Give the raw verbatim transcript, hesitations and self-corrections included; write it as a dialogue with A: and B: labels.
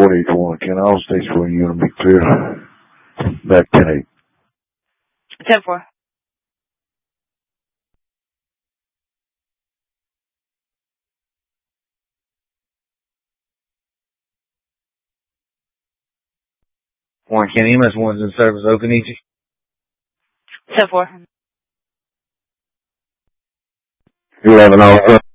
A: four eight one. Can all states for you to be clear? Back ten eight.
B: ten four.
C: Warren County E M S one's in service. Occoneechee.
B: ten four.
A: eleven oh.